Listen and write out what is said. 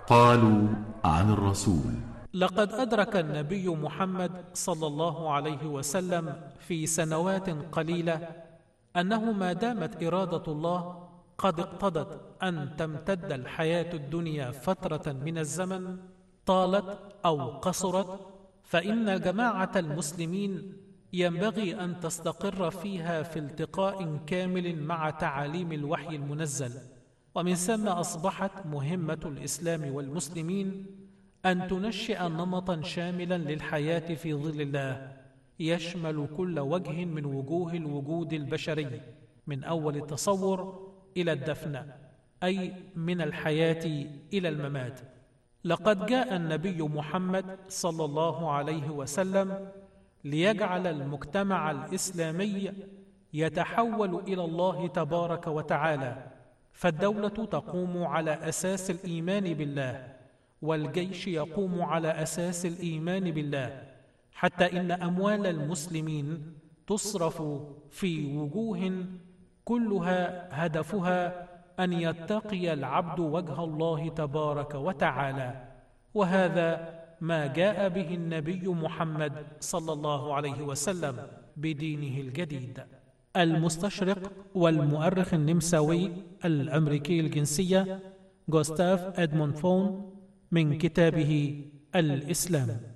قالوا عن الرسول: لقد أدرك النبي محمد صلى الله عليه وسلم في سنوات قليلة أنه ما دامت إرادة الله قد اقتضت أن تمتد الحياة الدنيا فترة من الزمن طالت أو قصرت، فإن جماعة المسلمين ينبغي أن تستقر فيها في التقاء كامل مع تعاليم الوحي المنزل. ومن ثم أصبحت مهمة الإسلام والمسلمين أن تنشئ نمطا شاملا للحياة في ظل الله، يشمل كل وجه من وجوه الوجود البشري، من أول التصور إلى الدفن، أي من الحياة إلى الممات. لقد جاء النبي محمد صلى الله عليه وسلم ليجعل المجتمع الإسلامي يتحول إلى الله تبارك وتعالى، فالدولة تقوم على أساس الإيمان بالله، والجيش يقوم على أساس الإيمان بالله، حتى إن أموال المسلمين تصرف في وجوه كلها هدفها أن يتقي العبد وجه الله تبارك وتعالى. وهذا ما جاء به النبي محمد صلى الله عليه وسلم بدينه الجديد. المستشرق والمؤرخ النمساوي الأمريكي الجنسية جوستاف إدموند فون من كتابه الإسلام.